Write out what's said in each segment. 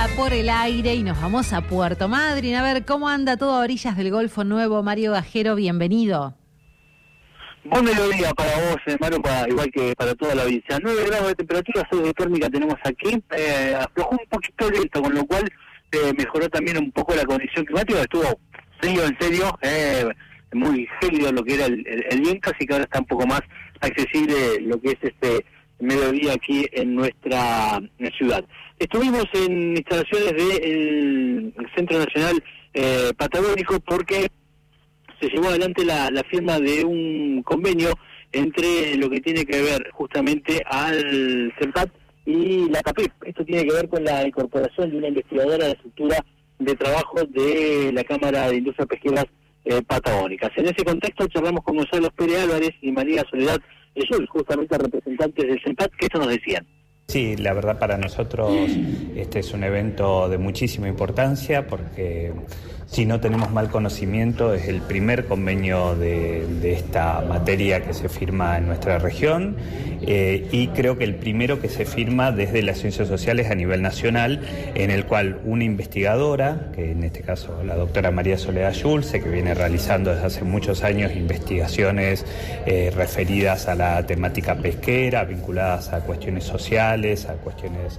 Vida por el aire y nos vamos a Puerto Madryn. A ver cómo anda todo a orillas del Golfo Nuevo. Mario Gajero, bienvenido. Buen mediodía para vos, Mario, igual que para toda la audiencia. 9 grados de temperatura térmica tenemos aquí. Aflojó un poquito el viento, con lo cual mejoró también un poco la condición climática. Estuvo en serio, muy gélido lo que era el viento, así que ahora está un poco más accesible lo que es este mediodía aquí en nuestra ciudad. Estuvimos en instalaciones del Centro Nacional Patagónico porque se llevó adelante la firma de un convenio entre lo que tiene que ver justamente al CENPAT y la CAPIP. Esto tiene que ver con la incorporación de una investigadora a la estructura de trabajo de la Cámara de Industrias Pesqueras Patagónicas. En ese contexto charlamos con Gonzalo Pérez Álvarez y María Soledad Schulz, justamente representantes del CENPAT, que esto nos decían. Sí, la verdad para nosotros este es un evento de muchísima importancia porque si no tenemos mal conocimiento es el primer convenio de esta materia que se firma en nuestra región y creo que el primero que se firma desde las ciencias sociales a nivel nacional, en el cual una investigadora, que en este caso la doctora María Soledad Schulz, que viene realizando desde hace muchos años investigaciones referidas a la temática pesquera, vinculadas a cuestiones sociales, a cuestiones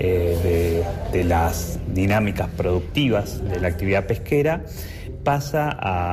de las dinámicas productivas de la actividad pesquera, pasa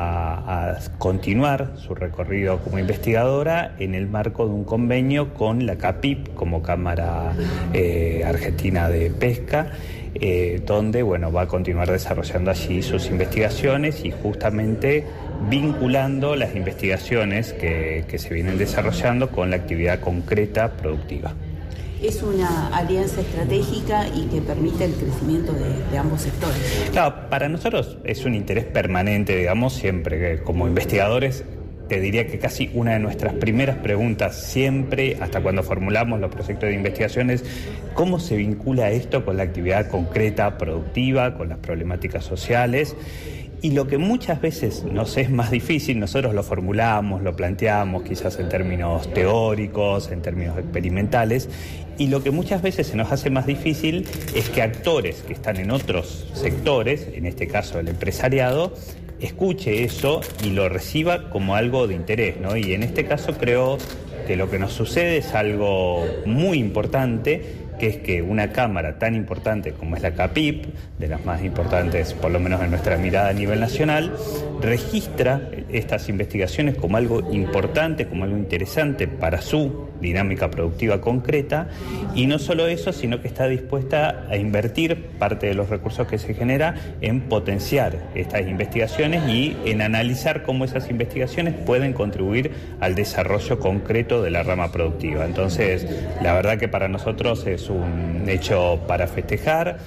a continuar su recorrido como investigadora en el marco de un convenio con la CAPIP como Cámara Argentina de Pesca, donde va a continuar desarrollando allí sus investigaciones y justamente vinculando las investigaciones que se vienen desarrollando con la actividad concreta productiva. Es una alianza estratégica y que permite el crecimiento de ambos sectores. Claro, para nosotros es un interés permanente, digamos, siempre como investigadores. Te diría que casi una de nuestras primeras preguntas siempre, hasta cuando formulamos los proyectos de investigación, es cómo se vincula esto con la actividad concreta, productiva, con las problemáticas sociales. Y lo que muchas veces nos es más difícil, nosotros lo formulamos, lo planteamos quizás en términos teóricos, en términos experimentales, y lo que muchas veces se nos hace más difícil es que actores que están en otros sectores, en este caso el empresariado, escuche eso y lo reciba como algo de interés, ¿no? Y en este caso creo que lo que nos sucede es algo muy importante, que es que una cámara tan importante como es la CAPIP, de las más importantes por lo menos en nuestra mirada a nivel nacional, registra estas investigaciones como algo importante, como algo interesante para su dinámica productiva concreta, y no solo eso, sino que está dispuesta a invertir parte de los recursos que se genera en potenciar estas investigaciones y en analizar cómo esas investigaciones pueden contribuir al desarrollo concreto de la rama productiva. Entonces, la verdad que para nosotros es un hecho para festejar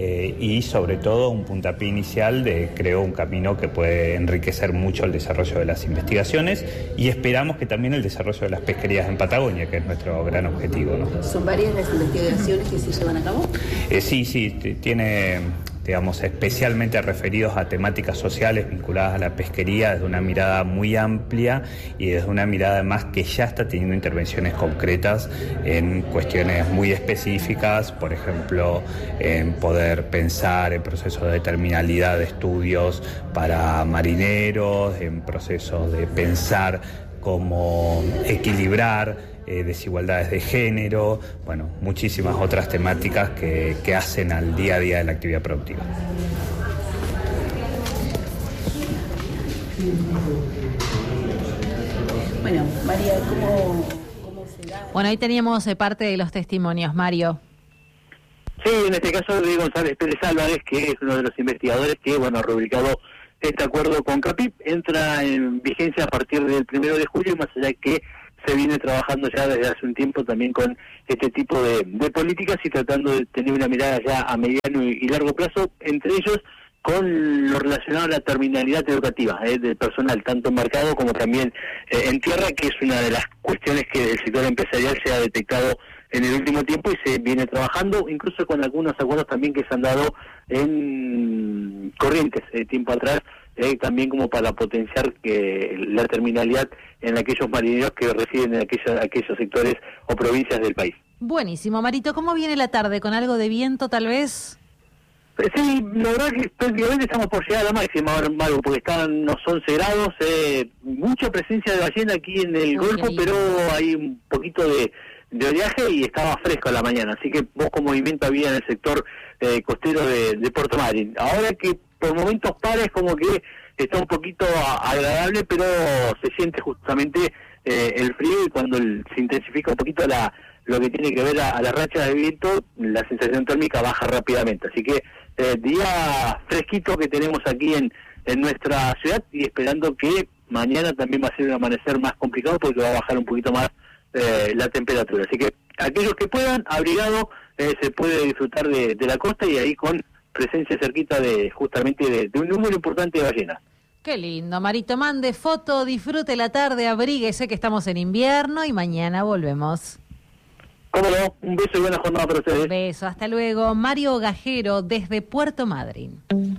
y sobre todo un puntapié inicial de, creo, un camino que puede enriquecer mucho el desarrollo de las investigaciones y esperamos que también el desarrollo de las pesquerías en Patagonia, que es nuestro gran objetivo, ¿no? ¿Son varias las investigaciones que se llevan a cabo? Sí, tiene, digamos, especialmente referidos a temáticas sociales vinculadas a la pesquería desde una mirada muy amplia y desde una mirada además que ya está teniendo intervenciones concretas en cuestiones muy específicas, por ejemplo, en poder pensar en procesos de terminalidad de estudios para marineros, en procesos de pensar cómo equilibrar desigualdades de género, muchísimas otras temáticas que hacen al día a día de la actividad productiva. Bueno, María, ¿cómo se da? Bueno, ahí teníamos parte de los testimonios, Mario. Sí, en este caso de González Pérez Álvarez, que es uno de los investigadores que, ha rubricado este acuerdo con CAPIP, entra en vigencia a partir del 1 de julio, más allá de que se viene trabajando ya desde hace un tiempo también con este tipo de políticas y tratando de tener una mirada ya a mediano y largo plazo, entre ellos con lo relacionado a la terminalidad educativa del personal, tanto en mercado como también en tierra, que es una de las cuestiones que el sector empresarial se ha detectado en el último tiempo y se viene trabajando, incluso con algunos acuerdos también que se han dado en Corrientes, tiempo atrás, también como para potenciar la terminalidad en aquellos marineros que residen en aquellos sectores o provincias del país. Buenísimo, Marito. ¿Cómo viene la tarde? ¿Con algo de viento tal vez? Sí, la verdad que prácticamente estamos por llegar a la máxima ahora, Maru, porque están unos 11 grados, mucha presencia de ballena aquí en el Golfo, pero hay un poquito de oleaje y estaba fresco a la mañana, así que poco movimiento había en el sector costero de Puerto Madryn. Ahora que por momentos para es como que está un poquito agradable, pero se siente justamente el frío, y cuando se intensifica un poquito lo que tiene que ver a la racha de viento, la sensación térmica baja rápidamente. Así que día fresquito que tenemos aquí en nuestra ciudad, y esperando que mañana también va a ser un amanecer más complicado porque va a bajar un poquito más la temperatura. Así que aquellos que puedan, abrigado, se puede disfrutar de la costa, y ahí con presencia cerquita justamente de un número importante de ballenas. Qué lindo, Marito, mande foto, disfrute la tarde, abríguese que estamos en invierno y mañana volvemos. Cómo no, un beso y buena jornada para ustedes. Beso, hasta luego. Mario Gajero desde Puerto Madryn.